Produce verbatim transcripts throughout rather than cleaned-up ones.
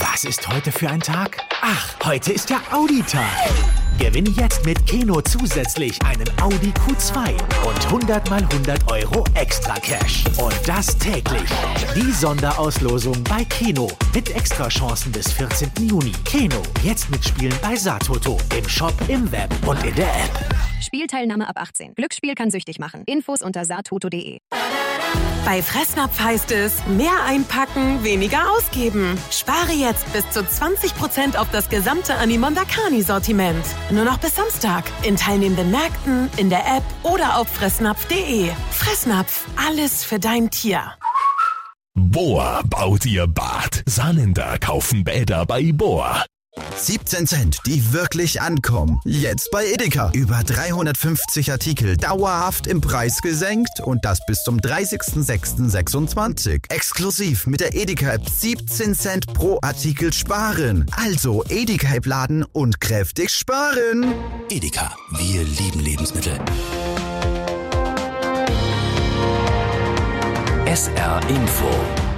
Was ist heute für ein Tag? Ach, heute ist der Audi-Tag. Gewinne jetzt mit Keno zusätzlich einen Audi Q zwei und hundert mal hundert Euro extra Cash. Und das täglich. Die Sonderauslosung bei Keno mit Extrachancen bis vierzehnten Juni. Keno, jetzt mitspielen bei Satoto. Im Shop, im Web und in der App. Spielteilnahme ab achtzehn. Glücksspiel kann süchtig machen. Infos unter satoto punkt de. Bei Fressnapf heißt es, mehr einpacken, weniger ausgeben. Spare jetzt bis zu zwanzig Prozent auf das gesamte Animondakani-Sortiment. Nur noch bis Samstag. In teilnehmenden Märkten, in der App oder auf fressnapf punkt de. Fressnapf, alles für dein Tier. Bohr baut ihr Bad. Saarländer kaufen Bäder bei Bohr. siebzehn Cent, die wirklich ankommen. Jetzt bei Edeka. Über dreihundertfünfzig Artikel dauerhaft im Preis gesenkt und das bis zum dreißigsten sechsten sechsundzwanzig. Exklusiv mit der Edeka-App siebzehn Cent pro Artikel sparen. Also Edeka-App laden und kräftig sparen. Edeka, wir lieben Lebensmittel. S R Info.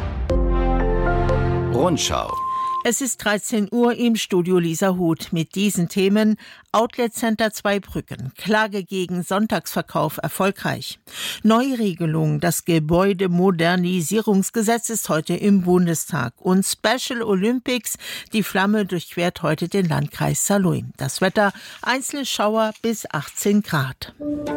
Rundschau. Es ist dreizehn Uhr, im Studio Lisa Huth mit diesen Themen: Outlet Center Zweibrücken, Klage gegen Sonntagsverkauf erfolgreich. Neuregelung, das Gebäudemodernisierungsgesetz ist heute im Bundestag. Und Special Olympics, die Flamme durchquert heute den Landkreis Saarlouis. Das Wetter, einzelne Schauer bis achtzehn Grad.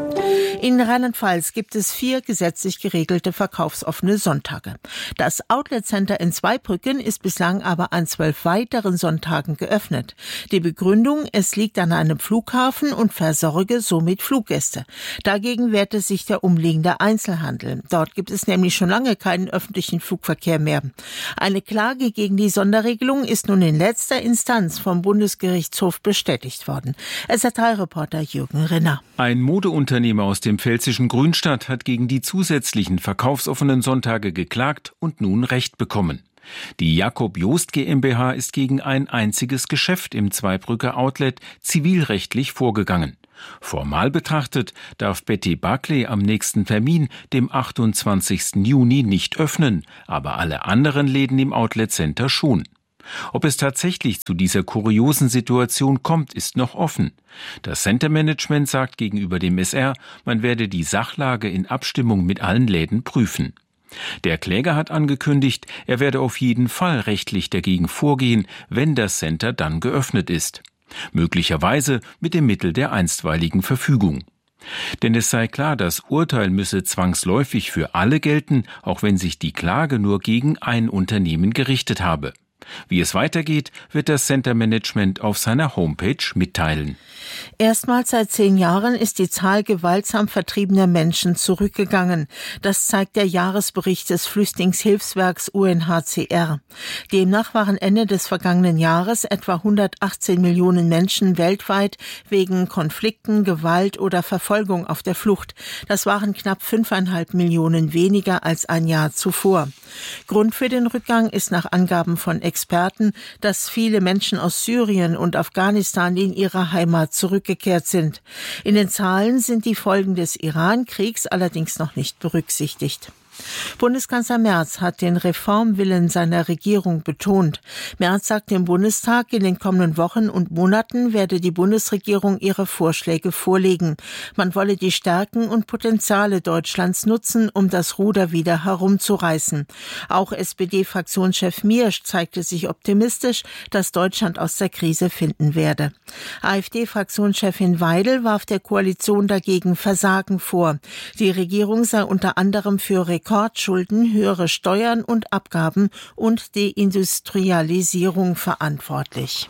In Rheinland-Pfalz gibt es vier gesetzlich geregelte verkaufsoffene Sonntage. Das Outlet Center in Zweibrücken ist bislang aber an zwölf weiteren Sonntagen geöffnet. Die Begründung, es liegt an einem Flughafen und versorge somit Fluggäste. Dagegen wehrte sich der umliegende Einzelhandel. Dort gibt es nämlich schon lange keinen öffentlichen Flugverkehr mehr. Eine Klage gegen die Sonderregelung ist nun in letzter Instanz vom Bundesgerichtshof bestätigt worden. S R drei-Reporter Jürgen Rinner. Ein Modeunternehmer aus dem pfälzischen Grünstadt hat gegen die zusätzlichen verkaufsoffenen Sonntage geklagt und nun Recht bekommen. Die Jakob Jost GmbH ist gegen ein einziges Geschäft im Zweibrücker Outlet zivilrechtlich vorgegangen. Formal betrachtet darf Betty Barclay am nächsten Termin, dem achtundzwanzigsten Juni, nicht öffnen, aber alle anderen Läden im Outlet Center schon. Ob es tatsächlich zu dieser kuriosen Situation kommt, ist noch offen. Das Centermanagement sagt gegenüber dem S R, man werde die Sachlage in Abstimmung mit allen Läden prüfen. Der Kläger hat angekündigt, er werde auf jeden Fall rechtlich dagegen vorgehen, wenn das Center dann geöffnet ist. Möglicherweise mit dem Mittel der einstweiligen Verfügung. Denn es sei klar, das Urteil müsse zwangsläufig für alle gelten, auch wenn sich die Klage nur gegen ein Unternehmen gerichtet habe. Wie es weitergeht, wird das Centermanagement auf seiner Homepage mitteilen. Erstmals seit zehn Jahren ist die Zahl gewaltsam vertriebener Menschen zurückgegangen. Das zeigt der Jahresbericht des Flüchtlingshilfswerks U N H C R. Demnach waren Ende des vergangenen Jahres etwa hundertachtzehn Millionen Menschen weltweit wegen Konflikten, Gewalt oder Verfolgung auf der Flucht. Das waren knapp fünfeinhalb Millionen weniger als ein Jahr zuvor. Grund für den Rückgang ist nach Angaben von Experten, dass viele Menschen aus Syrien und Afghanistan in ihre Heimat zurückgekehrt sind. In den Zahlen sind die Folgen des Iran-Kriegs allerdings noch nicht berücksichtigt. Bundeskanzler Merz hat den Reformwillen seiner Regierung betont. Merz sagt im Bundestag, in den kommenden Wochen und Monaten werde die Bundesregierung ihre Vorschläge vorlegen. Man wolle die Stärken und Potenziale Deutschlands nutzen, um das Ruder wieder herumzureißen. Auch S P D-Fraktionschef Miersch zeigte sich optimistisch, dass Deutschland aus der Krise finden werde. AfD-Fraktionschefin Weidel warf der Koalition dagegen Versagen vor. Die Regierung sei unter anderem für Rekordschulden, höhere Steuern und Abgaben und Deindustrialisierung verantwortlich.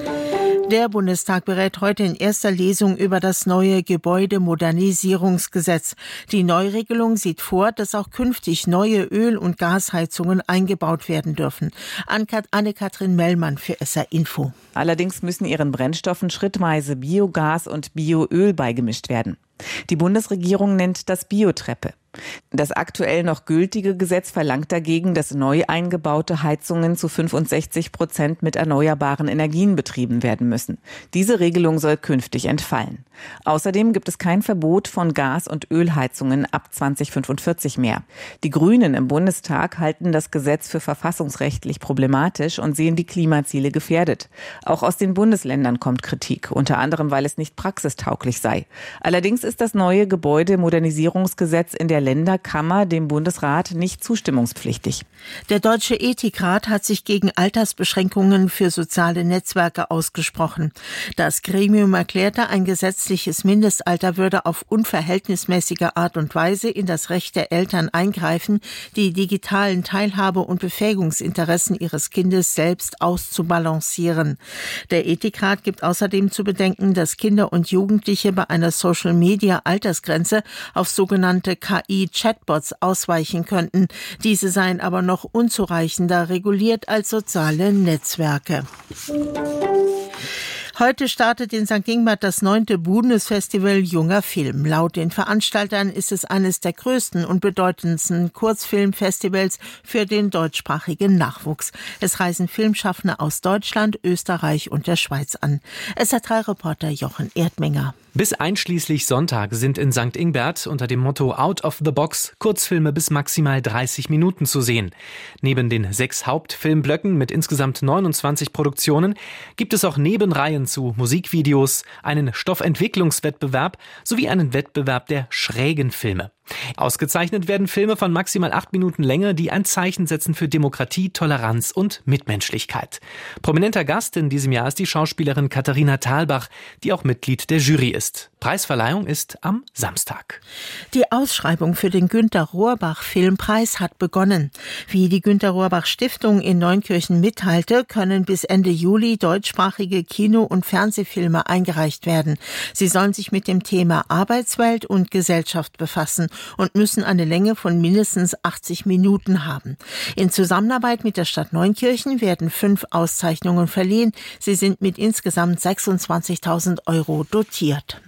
Der Bundestag berät heute in erster Lesung über das neue Gebäudemodernisierungsgesetz. Die Neuregelung sieht vor, dass auch künftig neue Öl- und Gasheizungen eingebaut werden dürfen. Anne-Kathrin Mellmann für S R Info. Allerdings müssen ihren Brennstoffen schrittweise Biogas und Bioöl beigemischt werden. Die Bundesregierung nennt das Biotreppe. Das aktuell noch gültige Gesetz verlangt dagegen, dass neu eingebaute Heizungen zu fünfundsechzig Prozent mit erneuerbaren Energien betrieben werden müssen. Diese Regelung soll künftig entfallen. Außerdem gibt es kein Verbot von Gas- und Ölheizungen ab zweitausendfünfundvierzig mehr. Die Grünen im Bundestag halten das Gesetz für verfassungsrechtlich problematisch und sehen die Klimaziele gefährdet. Auch aus den Bundesländern kommt Kritik, unter anderem, weil es nicht praxistauglich sei. Allerdings ist das neue Gebäudemodernisierungsgesetz in der Länderkammer dem Bundesrat nicht zustimmungspflichtig. Der Deutsche Ethikrat hat sich gegen Altersbeschränkungen für soziale Netzwerke ausgesprochen. Das Gremium erklärte, ein gesetzliches Mindestalter würde auf unverhältnismäßige Art und Weise in das Recht der Eltern eingreifen, die digitalen Teilhabe- und Befähigungsinteressen ihres Kindes selbst auszubalancieren. Der Ethikrat gibt außerdem zu bedenken, dass Kinder und Jugendliche bei einer Social-Media-Altersgrenze auf sogenannte K I-Chatbots ausweichen könnten. Diese seien aber noch unzureichender reguliert als soziale Netzwerke. Heute startet in Sankt Ingbert das neunte Bundesfestival Junger Film. Laut den Veranstaltern ist es eines der größten und bedeutendsten Kurzfilmfestivals für den deutschsprachigen Nachwuchs. Es reisen Filmschaffende aus Deutschland, Österreich und der Schweiz an. S R drei Reporter Jochen Erdmenger. Bis einschließlich Sonntag sind in Sankt Ingbert unter dem Motto Out of the Box Kurzfilme bis maximal dreißig Minuten zu sehen. Neben den sechs Hauptfilmblöcken mit insgesamt neunundzwanzig Produktionen gibt es auch Nebenreihen zu Musikvideos, einen Stoffentwicklungswettbewerb sowie einen Wettbewerb der schrägen Filme. Ausgezeichnet werden Filme von maximal acht Minuten Länge, die ein Zeichen setzen für Demokratie, Toleranz und Mitmenschlichkeit. Prominenter Gast in diesem Jahr ist die Schauspielerin Katharina Thalbach, die auch Mitglied der Jury ist. Preisverleihung ist am Samstag. Die Ausschreibung für den Günter-Rohrbach-Filmpreis hat begonnen. Wie die Günter-Rohrbach-Stiftung in Neunkirchen mitteilte, können bis Ende Juli deutschsprachige Kino- und Fernsehfilme eingereicht werden. Sie sollen sich mit dem Thema Arbeitswelt und Gesellschaft befassen und müssen eine Länge von mindestens achtzig Minuten haben. In Zusammenarbeit mit der Stadt Neunkirchen werden fünf Auszeichnungen verliehen. Sie sind mit insgesamt sechsundzwanzigtausend Euro dotiert.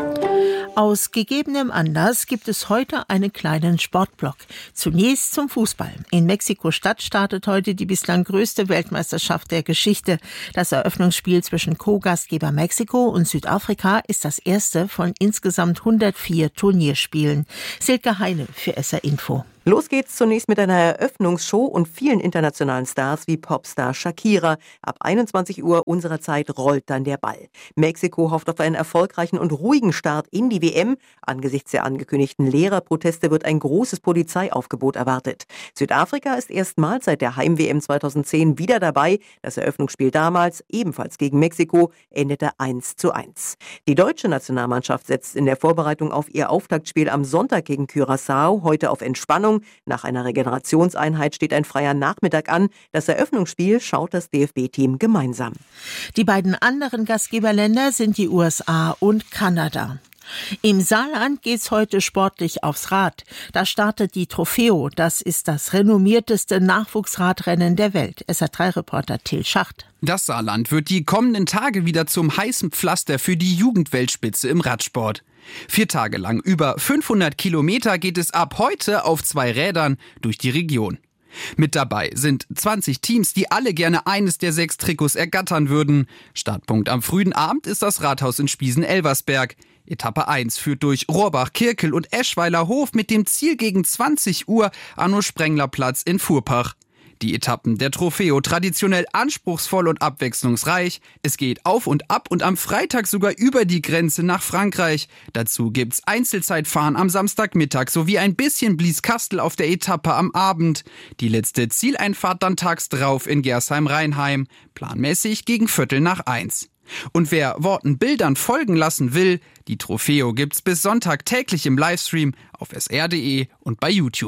Aus gegebenem Anlass gibt es heute einen kleinen Sportblock. Zunächst zum Fußball. In Mexiko-Stadt startet heute die bislang größte Weltmeisterschaft der Geschichte. Das Eröffnungsspiel zwischen Co-Gastgeber Mexiko und Südafrika ist das erste von insgesamt hundertvier Turnierspielen. Silke Heine für S R Info. Los geht's zunächst mit einer Eröffnungsshow und vielen internationalen Stars wie Popstar Shakira. Ab einundzwanzig Uhr unserer Zeit rollt dann der Ball. Mexiko hofft auf einen erfolgreichen und ruhigen Start in die W M. Angesichts der angekündigten Lehrerproteste wird ein großes Polizeiaufgebot erwartet. Südafrika ist erstmals seit der Heim-W M zweitausendzehn wieder dabei. Das Eröffnungsspiel damals, ebenfalls gegen Mexiko, endete eins zu eins. Die deutsche Nationalmannschaft setzt in der Vorbereitung auf ihr Auftaktspiel am Sonntag gegen Curaçao heute auf Entspannung. Nach einer Regenerationseinheit steht ein freier Nachmittag an. Das Eröffnungsspiel schaut das D F B-Team gemeinsam. Die beiden anderen Gastgeberländer sind die U S A und Kanada. Im Saarland geht's heute sportlich aufs Rad. Da startet die Trofeo. Das ist das renommierteste Nachwuchsradrennen der Welt. S R drei Reporter Till Schacht. Das Saarland wird die kommenden Tage wieder zum heißen Pflaster für die Jugendweltspitze im Radsport. Vier Tage lang über fünfhundert Kilometer geht es ab heute auf zwei Rädern durch die Region. Mit dabei sind zwanzig Teams, die alle gerne eines der sechs Trikots ergattern würden. Startpunkt am frühen Abend ist das Rathaus in Spiesen-Elversberg. Etappe eins führt durch Rohrbach, Kirkel und Eschweiler Hof mit dem Ziel gegen zwanzig Uhr Arno-Sprengler-Platz in Furpach. Die Etappen der Trofeo traditionell anspruchsvoll und abwechslungsreich. Es geht auf und ab und am Freitag sogar über die Grenze nach Frankreich. Dazu gibt's Einzelzeitfahren am Samstagmittag sowie ein bisschen Blieskastel auf der Etappe am Abend. Die letzte Zieleinfahrt dann tags drauf in Gersheim-Rheinheim. Planmäßig gegen Viertel nach eins. Und wer Worten Bildern folgen lassen will, die Trofeo gibt's bis Sonntag täglich im Livestream auf S R punkt de und bei YouTube.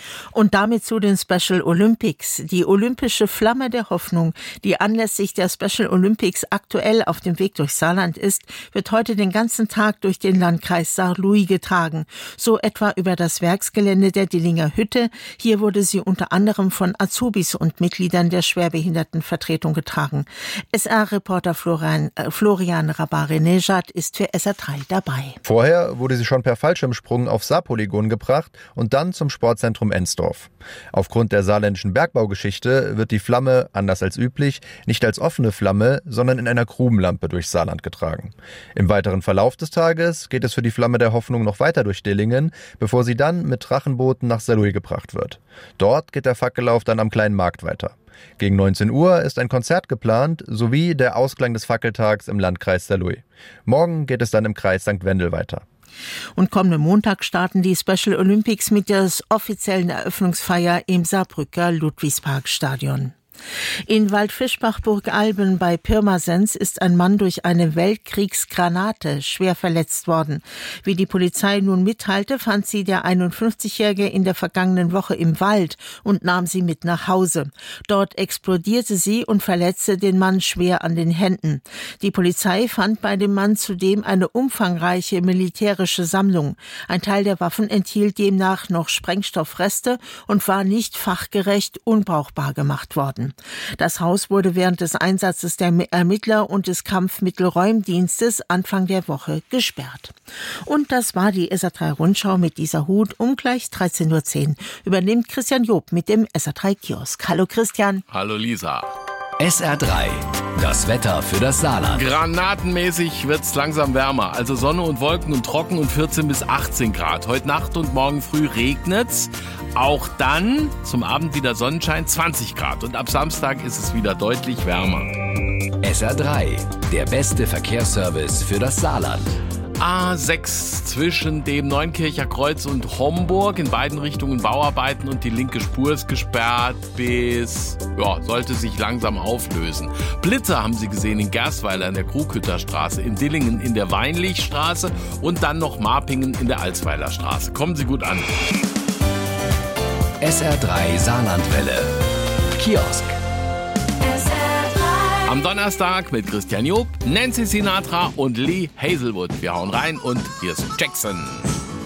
Und damit zu den Special Olympics. Die olympische Flamme der Hoffnung, die anlässlich der Special Olympics aktuell auf dem Weg durch Saarland ist, wird heute den ganzen Tag durch den Landkreis Saarlouis getragen. So etwa über das Werksgelände der Dillinger Hütte. Hier wurde sie unter anderem von Azubis und Mitgliedern der Schwerbehindertenvertretung getragen. S R-Reporter Florian, äh, Florian Rabare-Nejad ist für S R drei dabei. Vorher wurde sie schon per Fallschirmsprung aufs Saarpolygon gebracht und dann zum Sportzentrum Ensdorf. Aufgrund der saarländischen Bergbaugeschichte wird die Flamme, anders als üblich, nicht als offene Flamme, sondern in einer Grubenlampe durch Saarland getragen. Im weiteren Verlauf des Tages geht es für die Flamme der Hoffnung noch weiter durch Dillingen, bevor sie dann mit Drachenbooten nach Saarlouis gebracht wird. Dort geht der Fackellauf dann am Kleinen Markt weiter. Gegen neunzehn Uhr ist ein Konzert geplant, sowie der Ausklang des Fackeltags im Landkreis Saarlouis. Morgen geht es dann im Kreis Sankt Wendel weiter. Und kommenden Montag starten die Special Olympics mit der offiziellen Eröffnungsfeier im Saarbrücker Ludwigsparkstadion. In Waldfischbach-Burgalben bei Pirmasens ist ein Mann durch eine Weltkriegsgranate schwer verletzt worden. Wie die Polizei nun mitteilte, fand sie der einundfünfzigjährige in der vergangenen Woche im Wald und nahm sie mit nach Hause. Dort explodierte sie und verletzte den Mann schwer an den Händen. Die Polizei fand bei dem Mann zudem eine umfangreiche militärische Sammlung. Ein Teil der Waffen enthielt demnach noch Sprengstoffreste und war nicht fachgerecht unbrauchbar gemacht worden. Das Haus wurde während des Einsatzes der Ermittler und des Kampfmittelräumdienstes Anfang der Woche gesperrt. Und das war die S R drei Rundschau mit dieser Hut. Um gleich dreizehn Uhr zehn übernimmt Christian Job mit dem S R drei Kiosk. Hallo Christian. Hallo Lisa. S R drei, das Wetter für das Saarland. Granatenmäßig wird's langsam wärmer. Also Sonne und Wolken und trocken und vierzehn bis achtzehn Grad. Heute Nacht und morgen früh regnet's. Auch dann zum Abend wieder Sonnenschein, zwanzig Grad. Und ab Samstag ist es wieder deutlich wärmer. S R drei, der beste Verkehrsservice für das Saarland. A sechs zwischen dem Neunkircher Kreuz und Homburg, in beiden Richtungen Bauarbeiten und die linke Spur ist gesperrt bis, ja, sollte sich langsam auflösen. Blitzer haben Sie gesehen in Gerstweiler in der Krughütterstraße, in Dillingen in der Weinlichstraße und dann noch Marpingen in der Alsweiler Straße. Kommen Sie gut an. S R drei Saarlandwelle. Kiosk. Am Donnerstag mit Christian Job, Nancy Sinatra und Lee Hazelwood. Wir hauen rein und hier ist Jackson.